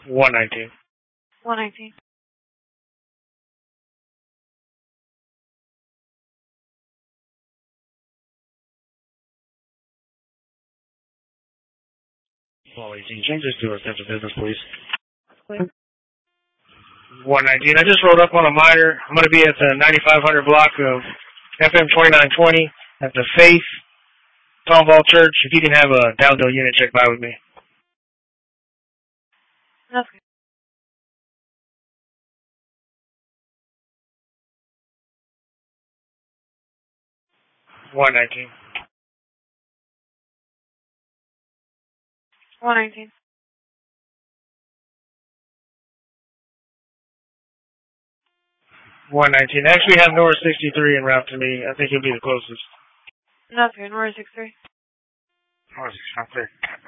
119. 119. Well, 18. Change this to a sense of business, please. Please. 119. I just rolled up on a miner. I'm going to be at the 9500 block of FM 2920 at the Faith Tomball Church. If you can have a Dowdell unit check by with me. Okay. One 19. 119. 119. Actually have North 63 en route to me. I think he'll be the closest. Okay, North 63. North 63.